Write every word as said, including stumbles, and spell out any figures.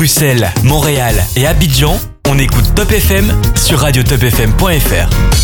Bruxelles, Montréal et Abidjan, on écoute Top F M sur radio top f m point f r.